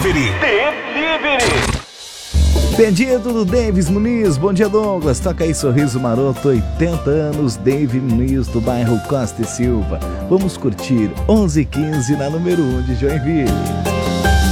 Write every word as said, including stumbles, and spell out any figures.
Delivery. Delivery. Pedido do Davis Muniz. Bom dia, Douglas. Toca aí Sorriso Maroto, oitenta anos, Davis Muniz, do bairro Costa e Silva. Vamos curtir onze e quinze na número um de Joinville.